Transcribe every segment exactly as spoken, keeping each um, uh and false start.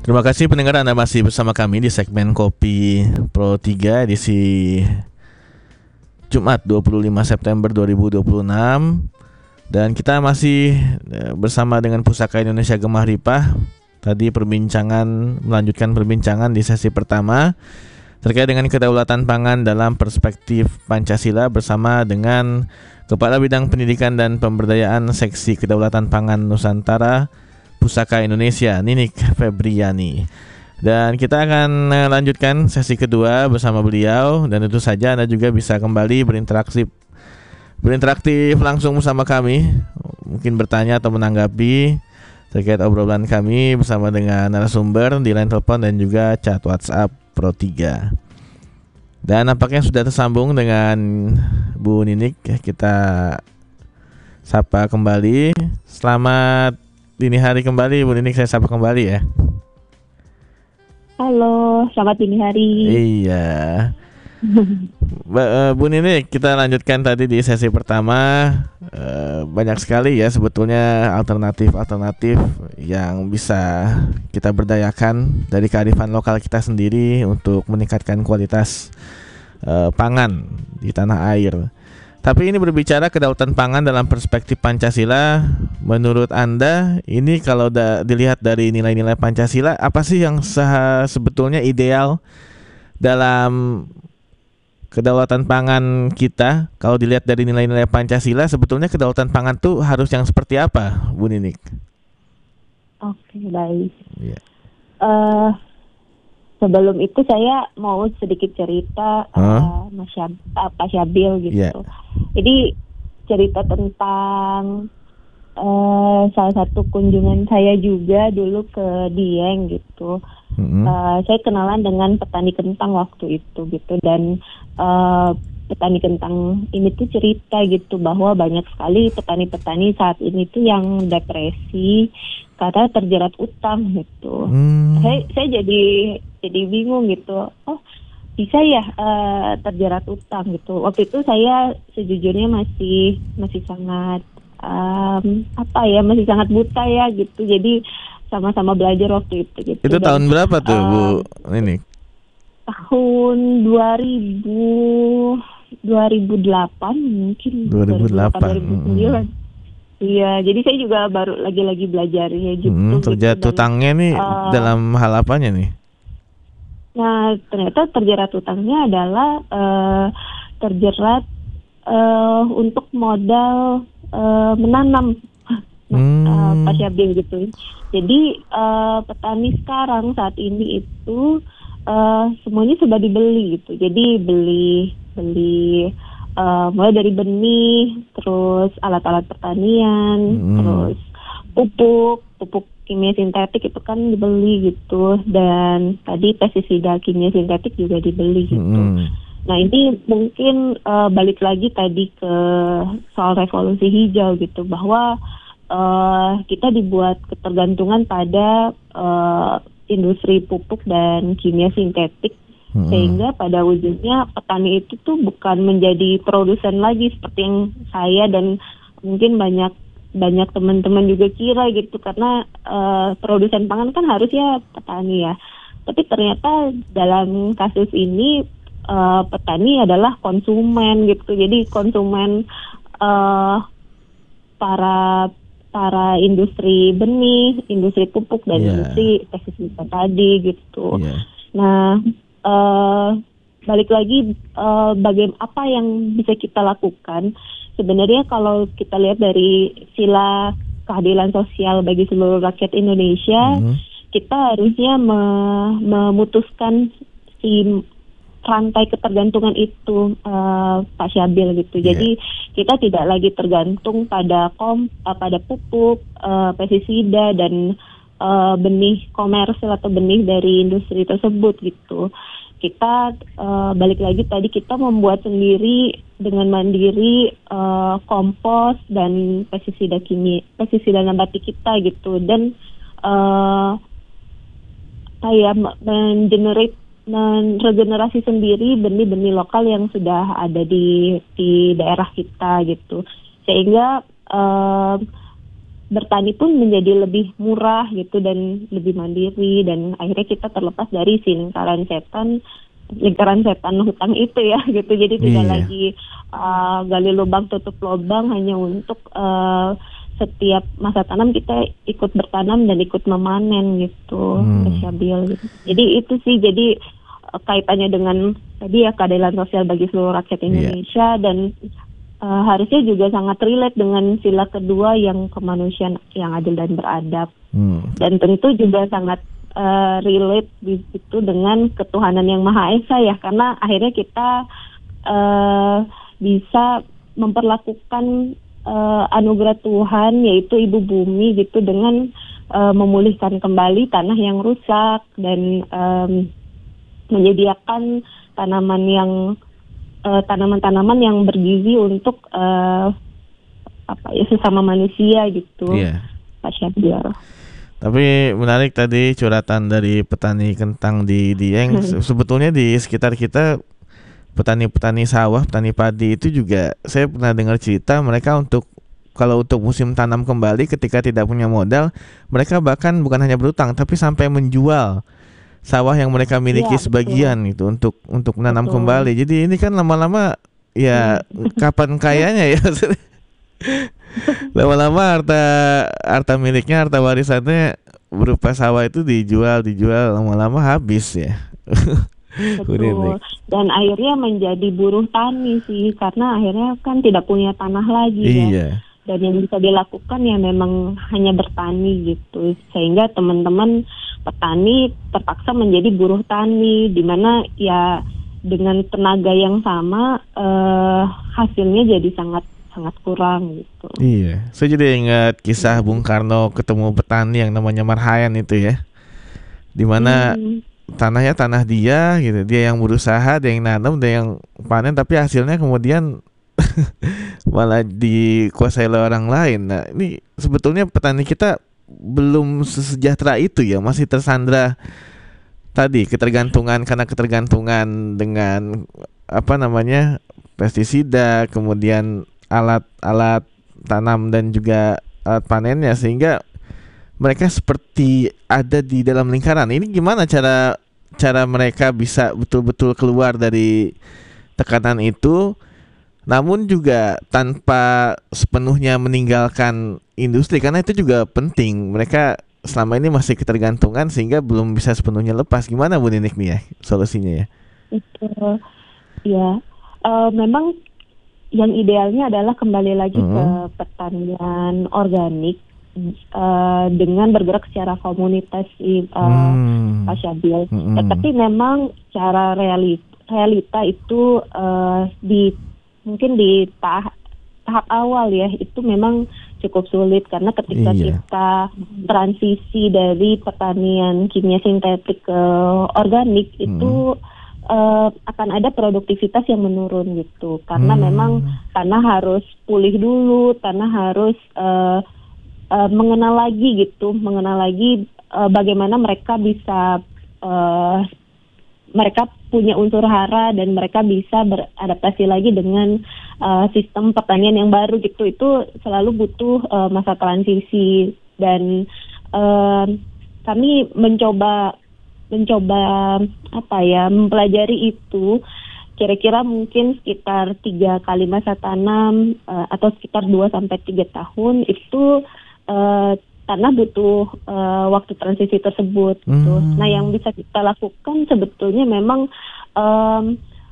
Terima kasih pendengar, Anda masih bersama kami di segmen Kopi Pro tiga edisi Jumat dua puluh lima September dua ribu dua puluh enam. Dan kita masih bersama dengan Pusaka Indonesia Gemah Ripah. Tadi perbincangan, melanjutkan perbincangan di sesi pertama terkait dengan kedaulatan pangan dalam perspektif Pancasila bersama dengan Kepala Bidang Pendidikan dan Pemberdayaan Seksi Kedaulatan Pangan Nusantara Pusaka Indonesia, Ninik Febriani. Dan kita akan lanjutkan sesi kedua bersama beliau. Dan tentu saja Anda juga bisa kembali berinteraksi Berinteraktif langsung bersama kami, mungkin bertanya atau menanggapi terkait obrolan kami bersama dengan narasumber di line telepon dan juga chat WhatsApp Pro tiga. Dan nampaknya sudah tersambung dengan Bu Ninik. Kita sapa kembali. Selamat dini hari kembali Bu Ninik, saya sapa kembali ya. Halo, selamat dini hari. Iya. Bu Ninik, kita lanjutkan tadi di sesi pertama. Banyak sekali ya sebetulnya alternatif-alternatif yang bisa kita berdayakan dari kearifan lokal kita sendiri untuk meningkatkan kualitas uh, pangan di tanah air. Tapi ini berbicara kedaulatan pangan dalam perspektif Pancasila, menurut Anda ini kalau da- dilihat dari nilai-nilai Pancasila, apa sih yang se- sebetulnya ideal dalam kedaulatan pangan kita? Kalau dilihat dari nilai-nilai Pancasila, sebetulnya kedaulatan pangan tuh harus yang seperti apa, Bu Ninik? Oke, baik. Yeah. Uh, sebelum itu saya mau sedikit cerita huh? uh, Mas Syab- uh, Pak Syabil gitu. Yeah. Jadi cerita tentang uh, salah satu kunjungan saya juga dulu ke Dieng gitu. Mm-hmm. Uh, saya kenalan dengan petani kentang waktu itu gitu, dan uh, petani kentang ini tuh cerita gitu bahwa banyak sekali petani-petani saat ini tuh yang depresi karena terjerat utang gitu. Mm. Saya saya jadi jadi bingung gitu. Oh, bisa ya uh, terjerat utang gitu. Waktu itu saya sejujurnya masih masih sangat um, apa ya masih sangat buta ya gitu. Jadi sama-sama belajar waktu itu gitu. Itu tahun dan, berapa tuh um, Bu ini? Tahun dua ribu delapan mungkin. dua ribu delapan. dua ribu sembilan. Hmm. Iya, jadi saya juga baru lagi-lagi belajar ya gitu. Hmm, terjerat gitu. utangnya nih uh, dalam hal apanya nih? Nah, ternyata terjerat utangnya adalah uh, terjerat uh, untuk modal uh, menanam. Hmm. Uh, Pak Syabil gitu. Jadi uh, petani sekarang saat ini itu uh, semuanya sudah dibeli gitu. Jadi beli beli uh, mulai dari benih, terus alat-alat pertanian, hmm. terus pupuk, pupuk kimia sintetik itu kan dibeli gitu, dan tadi pestisida kimia sintetik juga dibeli gitu. Hmm. Nah ini mungkin uh, balik lagi tadi ke soal revolusi hijau gitu, bahwa uh, kita dibuat ketergantungan pada uh, industri pupuk dan kimia sintetik, hmm. sehingga pada ujungnya petani itu tuh bukan menjadi produsen lagi seperti yang saya dan mungkin banyak banyak teman-teman juga kira gitu, karena uh, produsen pangan kan harusnya petani ya. Tapi ternyata dalam kasus ini uh, petani adalah konsumen gitu. Jadi konsumen uh, para para industri benih, industri pupuk dan yeah. industri pestisida tadi gitu. Yeah. Nah, uh, balik lagi uh, bagaimana apa yang bisa kita lakukan? Sebenarnya kalau kita lihat dari sila keadilan sosial bagi seluruh rakyat Indonesia, mm-hmm. kita harusnya me- memutuskan si rantai ketergantungan itu, uh, Pak Syabil gitu. Yeah. Jadi kita tidak lagi tergantung pada kom, uh, pada pupuk, uh, pestisida dan uh, benih komersil atau benih dari industri tersebut gitu. Kita uh, balik lagi tadi kita membuat sendiri dengan mandiri uh, kompos dan pestisida kimia, pestisida nabati kita gitu, dan uh, kayak mengenerate, meregenerasi sendiri benih-benih lokal yang sudah ada di di daerah kita gitu, sehingga uh, bertani pun menjadi lebih murah gitu dan lebih mandiri, dan akhirnya kita terlepas dari si lingkaran setan lingkaran setan hutang itu ya gitu. Jadi tidak Iya. lagi uh, gali lubang tutup lubang hanya untuk uh, setiap masa tanam kita ikut bertanam dan ikut memanen gitu, Hmm. Mas Syabil. Jadi itu sih, jadi uh, kaitannya dengan tadi ya keadilan sosial bagi seluruh rakyat Indonesia, dan uh, harusnya juga sangat relate dengan sila kedua yang kemanusiaan yang adil dan beradab. Hmm. Dan tentu juga sangat uh, relate di situ dengan ketuhanan yang Maha Esa ya, karena akhirnya kita uh, bisa memperlakukan Uh, anugerah Tuhan yaitu Ibu Bumi gitu dengan uh, memulihkan kembali tanah yang rusak dan um, menyediakan tanaman yang uh, tanaman-tanaman yang bergizi untuk uh, apa ya sesama manusia gitu. Iya. Pak Syabil. Tapi menarik tadi curhatan dari petani kentang di Dieng. Se- Sebetulnya di sekitar kita petani-petani sawah, petani padi itu juga saya pernah dengar cerita mereka untuk kalau untuk musim tanam kembali ketika tidak punya modal, mereka bahkan bukan hanya berutang tapi sampai menjual sawah yang mereka miliki Ya, sebagian itu untuk untuk menanam Betul. kembali. Jadi ini kan lama-lama ya kapan kayanya ya. Lama-lama harta harta miliknya, harta warisannya berupa sawah itu dijual, dijual lama-lama habis ya. Betul. Dan akhirnya menjadi buruh tani sih, karena akhirnya kan tidak punya tanah lagi ya. Iya. Dan yang bisa dilakukan ya memang hanya bertani gitu, sehingga teman-teman petani terpaksa menjadi buruh tani, di mana ya dengan tenaga yang sama eh, hasilnya jadi sangat sangat kurang gitu. Iya, saya jadi ingat kisah Bung Karno ketemu petani yang namanya Marhayan itu ya, di mana Hmm. tanahnya tanah dia gitu, dia yang berusaha, dia yang nanam, dia yang panen, tapi hasilnya kemudian malah dikuasai oleh orang lain. Nah ini sebetulnya petani kita belum sesejahtera itu ya, masih tersandra tadi ketergantungan, karena ketergantungan dengan apa namanya pestisida, kemudian alat-alat tanam dan juga alat panennya, sehingga mereka seperti ada di dalam lingkaran. Ini gimana cara cara mereka bisa betul-betul keluar dari tekanan itu, namun juga tanpa sepenuhnya meninggalkan industri, karena itu juga penting. Mereka selama ini masih ketergantungan sehingga belum bisa sepenuhnya lepas. Gimana Bu Ninik nih ya solusinya ya? Itu ya eh, memang yang idealnya adalah kembali lagi Mhm. ke pertanian organik eh, dengan bergerak secara komunitas sih, eh, Hmm. Pak Syabil. Mm-mm. Tetapi memang secara realita, realita itu eh, di mungkin di tahap tahap awal ya itu memang cukup sulit, karena ketika Iya. kita transisi dari pertanian kimia sintetik ke organik itu eh, akan ada produktivitas yang menurun gitu, karena Hmm. memang tanah harus pulih dulu, tanah harus eh, eh, mengenal lagi gitu, mengenal lagi eh, bagaimana mereka bisa eh, mereka punya unsur hara dan mereka bisa beradaptasi lagi dengan uh, sistem pertanian yang baru gitu. Itu selalu butuh uh, masa transisi, dan uh, kami mencoba mencoba apa ya mempelajari itu kira-kira mungkin sekitar tiga kali masa tanam uh, atau sekitar dua sampai tiga tahun itu uh, tanah butuh uh, waktu transisi tersebut gitu. Hmm. Nah, yang bisa kita lakukan sebetulnya memang um,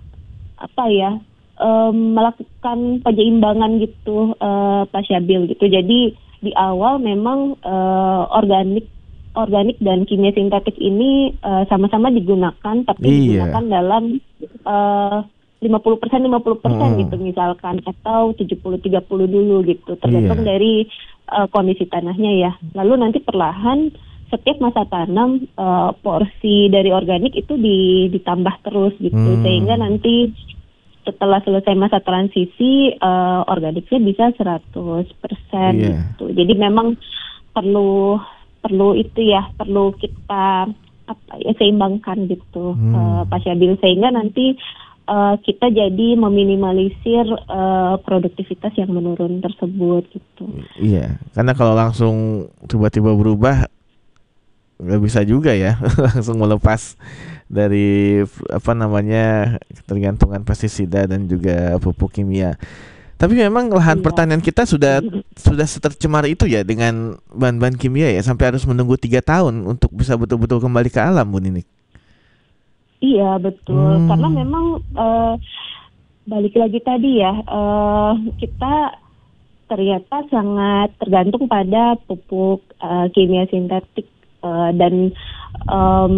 apa ya um, melakukan penyeimbangan gitu, uh, Pak Syabil gitu. Jadi di awal memang uh, organik organik dan kimia sintetik ini uh, sama-sama digunakan, tapi Iya. digunakan dalam uh, lima puluh persen lima puluh persen Hmm. gitu misalkan, atau tujuh puluh tiga puluh dulu gitu, tergantung Iya. dari uh, kondisi tanahnya ya. Lalu nanti perlahan setiap masa tanam uh, porsi dari organik itu di, ditambah terus gitu, Hmm. sehingga nanti setelah selesai masa transisi uh, organiknya bisa seratus persen Iya. gitu. Jadi memang perlu perlu itu ya, perlu kita apa ya seimbangkan gitu, Hmm. uh, Pak Syabil, sehingga nanti uh, kita jadi meminimalisir uh, produktivitas yang menurun tersebut gitu. Iya, karena kalau langsung tiba-tiba berubah nggak bisa juga ya, langsung melepas dari apa namanya ketergantungan pestisida dan juga pupuk kimia. Tapi memang lahan Iya. pertanian kita sudah sudah setercemar itu ya dengan bahan-bahan kimia ya, sampai harus menunggu tiga tahun untuk bisa betul-betul kembali ke alam, Bu Ninik. Iya betul, Hmm. karena memang uh, balik lagi tadi ya, uh, kita ternyata sangat tergantung pada pupuk uh, kimia sintetik uh, dan um,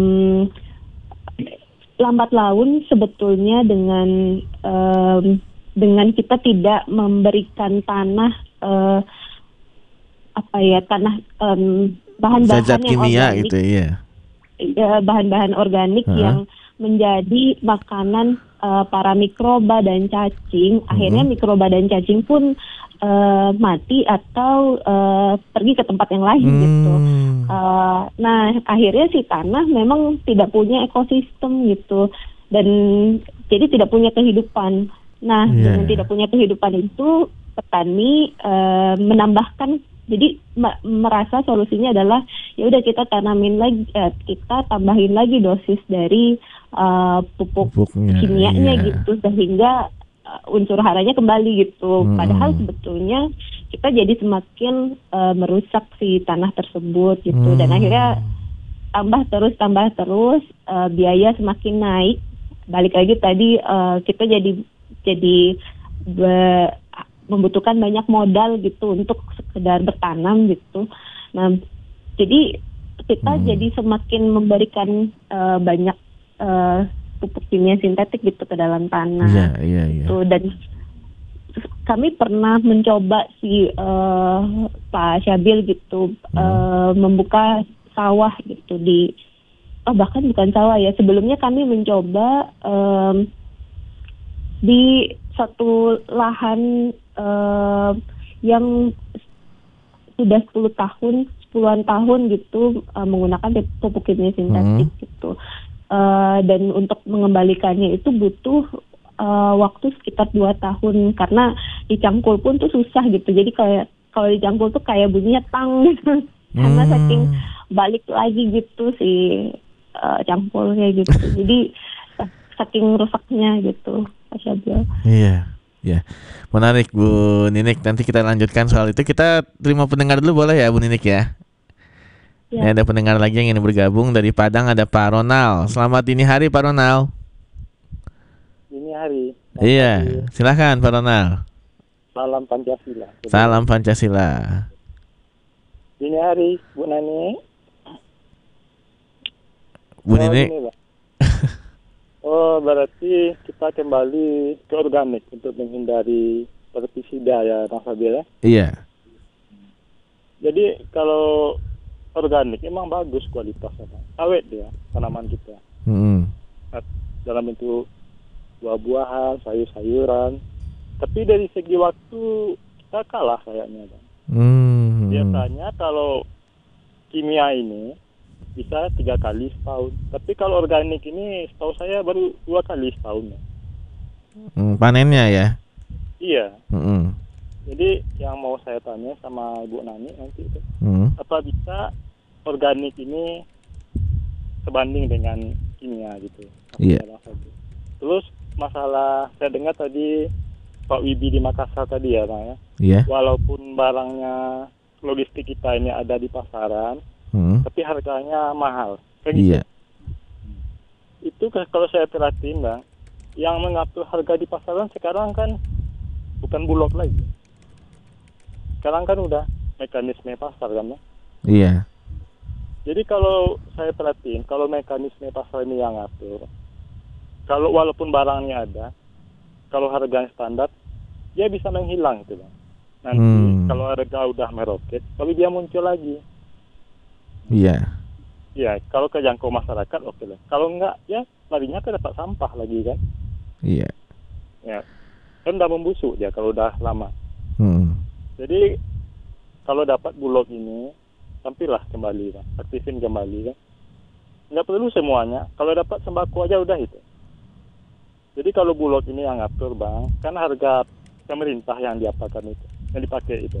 lambat laun sebetulnya dengan um, dengan kita tidak memberikan tanah uh, apa ya tanah um, bahan-bahan Zat yang kimia organik, gitu ya. ya, bahan-bahan organik Huh? yang menjadi makanan uh, para mikroba dan cacing. Hmm. Akhirnya mikroba dan cacing pun uh, mati atau uh, pergi ke tempat yang lain Hmm. gitu. Uh, nah akhirnya si tanah memang tidak punya ekosistem gitu dan jadi tidak punya kehidupan. Nah Yeah. dengan tidak punya kehidupan itu petani uh, menambahkan. Jadi m- merasa solusinya adalah ya udah kita tanamin lagi, eh, kita tambahin lagi dosis dari uh, pupuk Pupuknya, kimianya iya. gitu sehingga uh, unsur haranya kembali gitu. Mm-mm. Padahal sebetulnya kita jadi semakin uh, merusak si tanah tersebut gitu dan Hmm. akhirnya tambah terus tambah terus uh, biaya semakin naik. Balik lagi tadi uh, kita jadi jadi be- membutuhkan banyak modal gitu untuk sekedar bertanam gitu. Nah, jadi kita Hmm. jadi semakin memberikan uh, banyak uh, pupuk kimia sintetik gitu ke dalam tanah. Iya, iya, iya. Gitu. Dan kami pernah mencoba si uh, Pak Syabil gitu Hmm. uh, membuka sawah gitu di oh bahkan bukan sawah ya, sebelumnya kami mencoba um, di satu lahan uh, yang sudah sepuluh tahun, sepuluhan tahun gitu uh, menggunakan pupuk kimia sintetik Hmm. gitu. Uh, dan untuk mengembalikannya itu butuh uh, waktu sekitar dua tahun karena dicangkul pun tuh susah gitu. Jadi kayak kalau dicangkul tuh kayak bunyinya tang gitu. Karena Hmm. saking balik lagi gitu si uh, cangkulnya gitu. Jadi saking rusaknya gitu, Pak Syabil. Iya, iya. Menarik Bu Ninik. Nanti kita lanjutkan soal itu. Kita terima pendengar dulu boleh ya Bu Ninik ya? Ya. Ini ada pendengar lagi yang ingin bergabung dari Padang, ada Pak Ronald. Selamat dini hari Pak Ronald. Dini hari. Iya, silakan Pak Ronald. Salam Pancasila. Salam Pancasila. Dini hari, Bu Nani. Bu Oh, Ninik. gini, Pak. Oh, berarti kita kembali ke organik untuk menghindari pestisida ya, Mas Fabil ya. Iya. Jadi kalau organik emang bagus kualitasnya, Pak. Awet dia tanaman kita. Hmm. Dalam bentuk buah-buahan, sayur-sayuran. Tapi dari segi waktu kita kalah kayaknya, Pak. Hmm. Biasanya kalau kimia ini bisa tiga kali setahun. Tapi kalau organik ini setahu saya baru dua kali setahun. Hmm, panennya ya. Iya. Hmm. Jadi yang mau saya tanya sama Ibu Nani nanti itu, Hmm. apa bisa organik ini sebanding dengan kimia gitu? Iya. Terus masalah saya dengar tadi Pak Wibi di Makassar tadi ya, Pak ya. Iya. Walaupun barangnya logistik kita ini ada di pasaran, Hmm. tapi harganya mahal. Kayak Iya. gitu. Itu kan kalau saya perhatiin, Bang, yang mengatur harga di pasaran sekarang kan bukan Bulog lagi. Sekarang kan udah mekanisme pasar kan, Bang? Iya. Jadi kalau saya perhatiin, kalau mekanisme pasar ini yang ngatur, kalau walaupun barangnya ada, kalau harganya standar, dia bisa menghilang gitu, Bang. Nanti Hmm. kalau harga udah meroket, tapi dia muncul lagi. Iya. Ya, kalau kejangkau masyarakat oke lah. Kalau enggak, ya larinya ke tempat sampah lagi kan. Iya. Ya, kan udah membusuk dia kalau udah lama. Hmm. Jadi kalau dapat Bulog ini, tampillah kembali kan, aktifin kembali kan. Nggak perlu semuanya. Kalau dapat sembako aja udah itu. Jadi kalau Bulog ini yang ngatur bang, kan harga pemerintah yang diapakan itu, yang dipakai itu.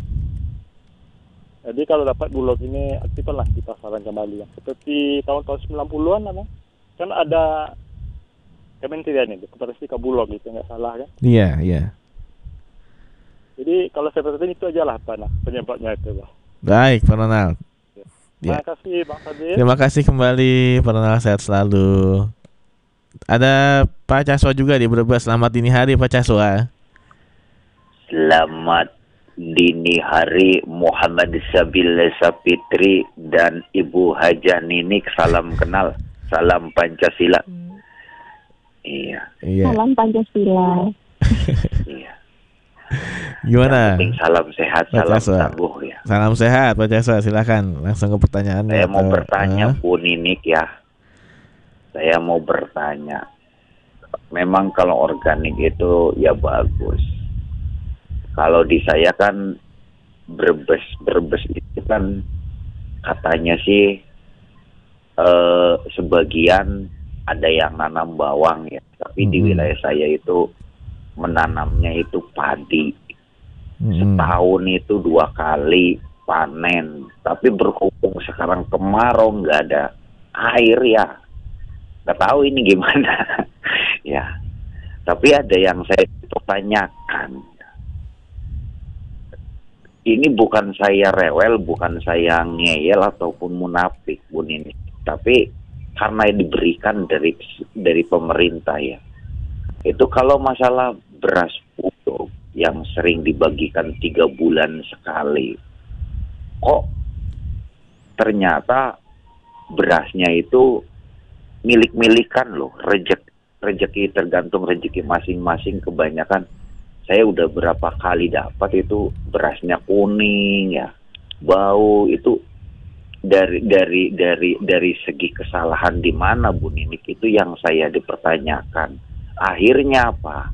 Jadi kalau dapat Bulog ini aktifkanlah di pasaran kembali ya. Seperti tahun-tahun sembilan puluhan bang, kan ada kementerian itu, Koperasi ke Bulog itu nggak salah kan? Iya, iya. Jadi kalau seperti itu aja lah Pak, nah, penyebabnya itu Pak. Baik, Pak Ronald. Terima Ya. kasih Bang Fadil. Terima kasih kembali, Pak Ronald, sehat selalu. Ada Pak Caswa juga di Brebes. Selamat dini hari Pak Caswa. Selamat dini hari Muhammad Sabil Sapitri dan Ibu Hajah Ninik. Salam kenal, salam Pancasila. Iya. Iya. Salam Pancasila. Iya. Gimana? Yang penting salam sehat, Pak salam Caswa. tangguh ya. Salam sehat Pak Caswa. Silakan langsung ke pertanyaannya. Saya mau atau- bertanya eh? Bu Ninik ya. Saya mau bertanya. Memang kalau organik itu ya bagus. Kalau di saya kan Brebes, Brebes itu kan katanya sih eh, sebagian ada yang nanam bawang ya. Tapi di Mm-mm. wilayah saya itu menanamnya itu padi. Mm-mm. Setahun itu dua kali panen. Tapi berhubung sekarang kemarau nggak ada air ya. Nggak tahu ini gimana. Ya. Tapi ada yang saya pertanyakan. Ini bukan saya rewel, bukan saya ngeyel ataupun munafik, Bun ini. Tapi karena diberikan dari dari pemerintah ya. Itu kalau masalah beras putih yang sering dibagikan tiga bulan sekali, kok ternyata berasnya itu milik-milikan loh, rejeki rejeki tergantung rejeki masing-masing. Kebanyakan saya udah berapa kali dapat itu berasnya kuning ya, bau. Itu dari dari dari dari segi kesalahan di mana Bu Ninik, itu yang saya dipertanyakan. Akhirnya apa?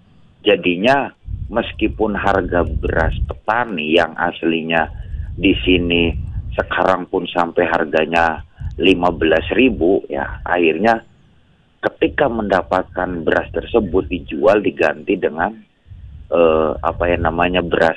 Jadinya meskipun harga beras petani yang aslinya di sini sekarang pun sampai harganya lima belas ribu ya, akhirnya ketika mendapatkan beras tersebut dijual diganti dengan eh, apa yang namanya beras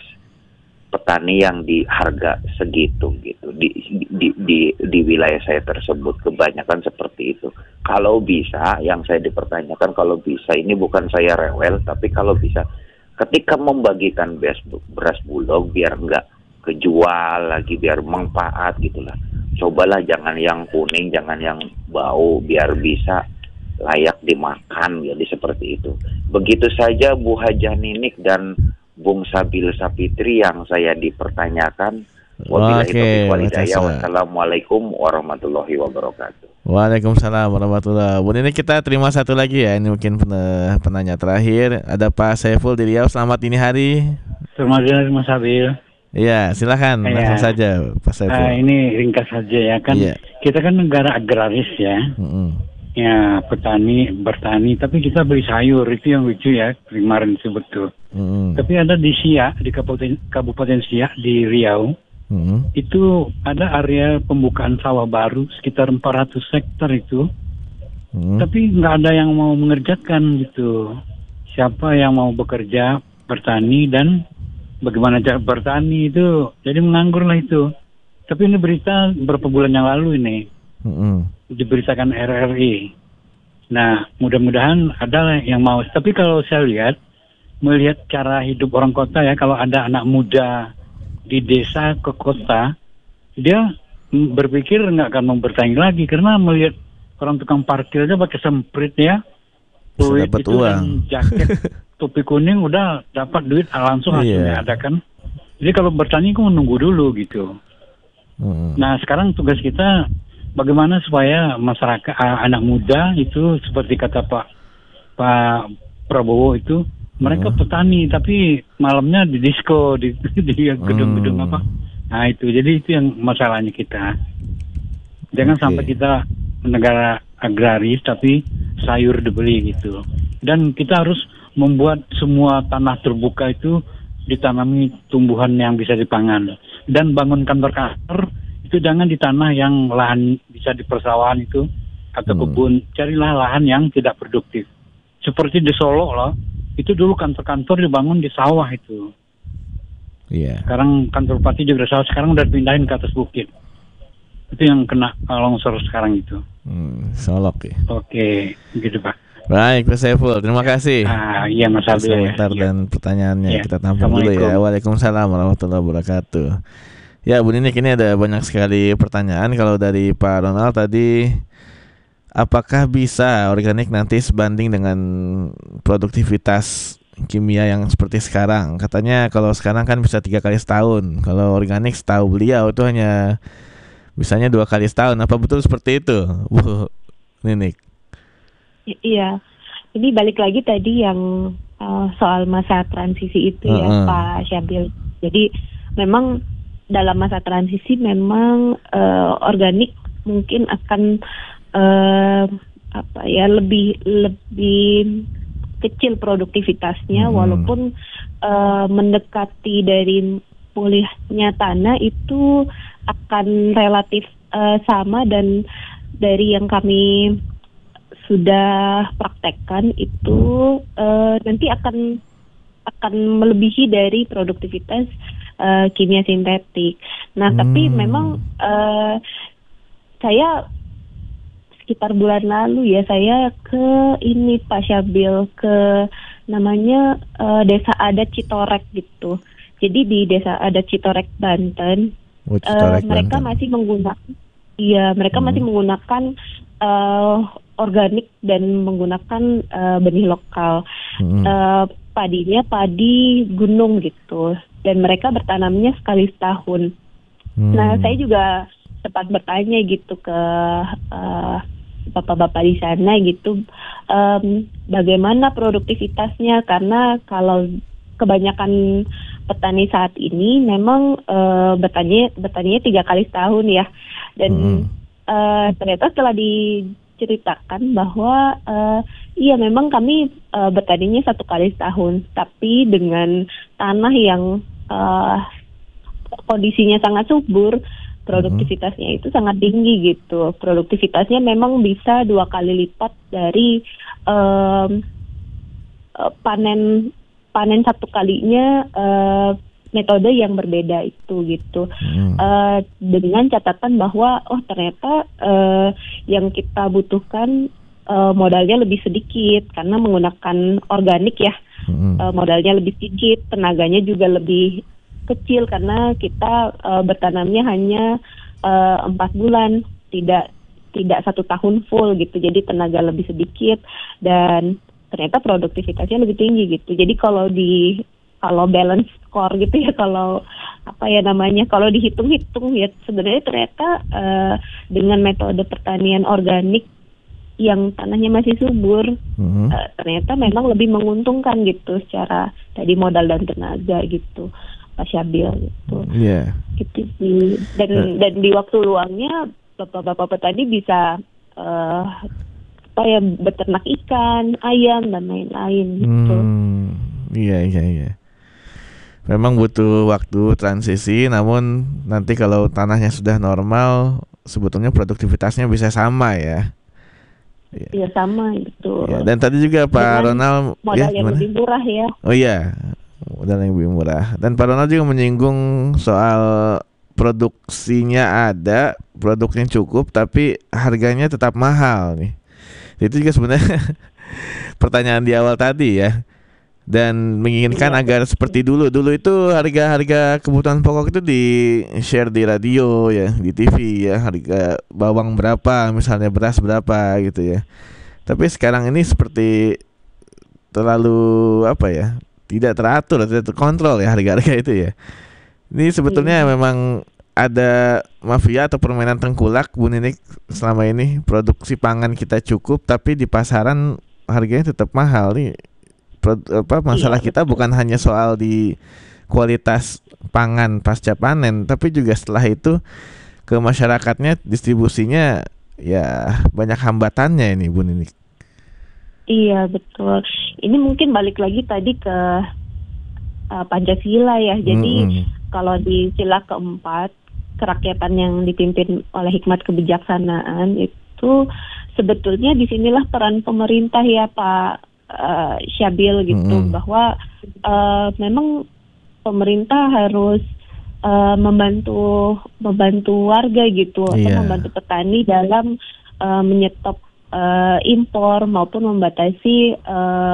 petani yang di harga segitu gitu di di di di wilayah saya tersebut kebanyakan seperti itu. Kalau bisa, yang saya dipertanyakan, kalau bisa, ini bukan saya rewel, tapi kalau bisa ketika membagikan beras beras Bulog biar nggak kejual lagi, biar manfaat gitulah. Cobalah jangan yang kuning, jangan yang bau, biar bisa layak dimakan, jadi seperti itu. Begitu saja Bu Hajah Ninik dan Bung Sabil Sapitri yang saya dipertanyakan. Wabillahi taufiq wal hidayah. Wassalamualaikum warahmatullahi wabarakatuh. Waalaikumsalam warahmatullahi wabarakatuh. Ini kita terima satu lagi ya. Ini mungkin pen- penanya terakhir. Ada Pak Saiful di Riau. Selamat dini hari. Selamat hari Mas Sabil. Iya, silakan Ya. langsung saja Pak Saiful. Uh, ini ringkas saja ya kan. Iya. Kita kan negara agraris ya. Mm-mm. Ya petani bertani, tapi kita beli sayur, itu yang lucu ya kemarin disebut tuh. Mm-mm. Tapi ada di Siak, di Kabupaten Kabupaten Siak di Riau, Mm-mm. itu ada area pembukaan sawah baru sekitar empat ratus hektar itu. Mm-mm. Tapi nggak ada yang mau mengerjakan gitu. Siapa yang mau bekerja bertani dan bagaimana cara bertani itu, jadi menganggur lah itu. Tapi ini berita beberapa bulan yang lalu ini Mm-mm. diberitakan R R I. Nah, mudah-mudahan ada yang mau. Tapi kalau saya lihat, melihat cara hidup orang kota ya, kalau ada anak muda di desa ke kota, dia mm, berpikir nggak akan mau bertani lagi karena melihat orang tukang parkir aja pakai semprit ya, Bisa duit dapat itu uang. dan jaket topi kuning udah dapat duit langsung hasilnya Iya. ada kan. Jadi kalau bertani kok menunggu dulu gitu. Mm-mm. Nah sekarang tugas kita bagaimana supaya masyarakat uh, anak muda itu seperti kata Pak Pak Prabowo itu mereka Hmm. petani tapi malamnya di disco di, di gedung-gedung Hmm. apa. Nah itu jadi itu yang masalahnya kita. Jangan Oke. sampai kita negara agraris tapi sayur dibeli gitu. Dan kita harus membuat semua tanah terbuka itu ditanami tumbuhan yang bisa dipangan. Dan bangun kantor-kantor itu jangan di tanah yang lahan bisa di persawahan itu atau Hmm. kebun. Carilah lahan yang tidak produktif. seperti di Solo loh, itu dulu kantor-kantor dibangun di sawah itu. Iya. Sekarang kantor bupati juga sawah, sekarang udah pindahin ke atas bukit. Itu yang kena longsor sekarang itu. Hmm, Solok ya. Oke, gitu Pak. Baik, Pak Saiful, terima kasih. Ah, iya Mas Abdul ya. Komentar Iya. dan pertanyaannya Iya. kita tampung dulu ya. Assalamualaikum. Waalaikumsalam warahmatullahi wabarakatuh. Ya, Bu Ninik, ini ada banyak sekali pertanyaan. Kalau dari Pak Ronald tadi, apakah bisa organik nanti sebanding dengan produktivitas kimia yang seperti sekarang? Katanya kalau sekarang kan bisa tiga kali setahun. Kalau organik setahu beliau itu hanya bisanya dua kali setahun. Apa betul seperti itu, Bu Ninik? I- Iya, ini balik lagi tadi yang uh, soal masa transisi itu ya Uh-uh. Pak Syabil. Jadi memang dalam masa transisi memang uh, organik mungkin akan uh, apa ya lebih lebih kecil produktivitasnya, Hmm. walaupun uh, mendekati dari pulihnya tanah itu akan relatif uh, sama, dan dari yang kami sudah praktekkan itu uh, nanti akan akan melebihi dari produktivitas uh, kimia sintetik. Nah, Hmm. tapi memang uh, saya sekitar bulan lalu ya saya ke ini Pak Syabil, ke namanya uh, Desa Adat Citorek gitu. Jadi di Desa Adat Citorek Banten, Oh, uh, Citorek, mereka Banten. masih menggunakan, iya mereka Hmm. masih menggunakan uh, organik dan menggunakan uh, benih lokal. Hmm. Uh, padinya padi gunung gitu, dan mereka bertanamnya sekali setahun. Hmm. Nah, saya juga sempat bertanya gitu ke uh, bapak-bapak di sana gitu, um, bagaimana produktivitasnya, karena kalau kebanyakan petani saat ini memang uh, bertani bertaninya tiga kali setahun ya, dan Hmm. uh, ternyata setelah diceritakan bahwa uh, iya memang kami uh, bertaninya satu kali setahun, tapi dengan tanah yang uh, kondisinya sangat subur, produktivitasnya itu sangat tinggi gitu. Produktivitasnya memang bisa dua kali lipat dari um, uh, panen panen satu kalinya uh, metode yang berbeda itu gitu. Hmm. Uh, dengan catatan bahwa oh ternyata uh, yang kita butuhkan uh, modalnya lebih sedikit karena menggunakan organik ya. Hmm. Uh, modalnya lebih sedikit, tenaganya juga lebih kecil karena kita uh, bertanamnya hanya uh, empat bulan, tidak tidak satu tahun full gitu. Jadi tenaga lebih sedikit dan ternyata produktivitasnya lebih tinggi gitu. Jadi kalau di kalau balance score gitu ya, kalau apa ya namanya, kalau dihitung-hitung ya sebenarnya ternyata uh, dengan metode pertanian organik yang tanahnya masih subur, Hmm. uh, ternyata memang lebih menguntungkan gitu secara tadi modal dan tenaga gitu, Pak Syabil gitu. Iya. Gitu sih. Dan dan di waktu luangnya bapak-bapak petani bisa uh, apa ya, beternak ikan, ayam dan lain-lain gitu. Hmm. Iya, iya, iya. Memang butuh waktu transisi, namun nanti kalau tanahnya sudah normal, sebetulnya produktivitasnya bisa sama ya. Ya sama gitu. Ya, dan tadi juga Pak Dengan Ronald modal ya yang gimana? lebih murah ya. Oh iya, modal yang lebih murah. Dan Pak Ronald juga menyinggung soal produksinya ada, produknya cukup, tapi harganya tetap mahal nih. Itu juga sebenarnya pertanyaan di awal tadi ya. Dan menginginkan Iya, agar betul. seperti dulu. Dulu itu harga-harga kebutuhan pokok itu di share di radio ya, di T V ya, harga bawang berapa, misalnya beras berapa gitu ya. Tapi sekarang ini seperti terlalu apa ya, tidak teratur, tidak terkontrol ya harga-harga itu ya. Ini sebetulnya Iya. memang ada mafia atau permainan tengkulak, Bu Ninik, selama ini produksi pangan kita cukup tapi di pasaran harganya tetap mahal nih. Pro, apa masalah Iya, kita betul. bukan hanya soal di kualitas pangan pasca panen, tapi juga setelah itu ke masyarakatnya, distribusinya ya banyak hambatannya ini, Bu Ninik. Iya betul. Ini mungkin balik lagi tadi ke uh, Pancasila ya. Jadi Mm-mm. kalau di sila keempat, kerakyatan yang dipimpin oleh hikmat kebijaksanaan itu sebetulnya disinilah peran pemerintah ya Pak uh, Syabil gitu, Mm-hmm. bahwa uh, memang pemerintah harus uh, membantu membantu warga gitu, atau Iya. membantu petani dalam uh, menyetop uh, impor maupun membatasi uh,